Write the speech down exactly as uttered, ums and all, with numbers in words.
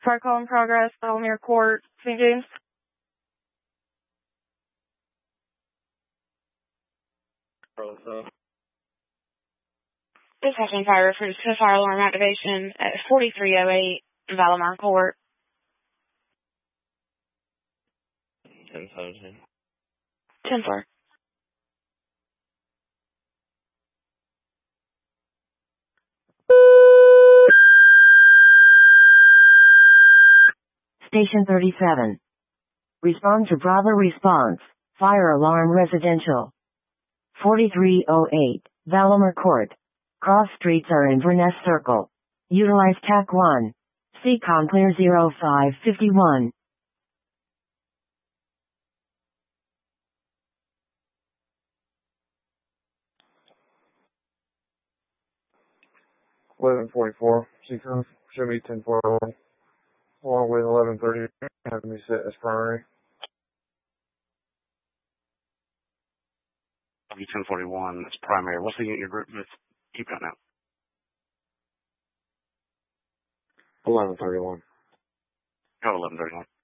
Fire call in progress, Belmere Court, Saint James. Dispatching fire refers to fire alarm activation at forty-three oh eight Valamar Court. ten seventeen. ten four. Station thirty-seven. Respond to Bravo response. Fire alarm residential. forty-three oh eight, Valamar Court. Cross streets are Inverness Circle. Utilize T A C one. C COM clear zero five fifty-one. eleven forty-four. C COM should be ten forty-one. Along with eleven thirty, having me set as primary. ten forty-one, that's primary. What's the unit your group with? Keep going out. eleven thirty-one. Go eleven thirty-one.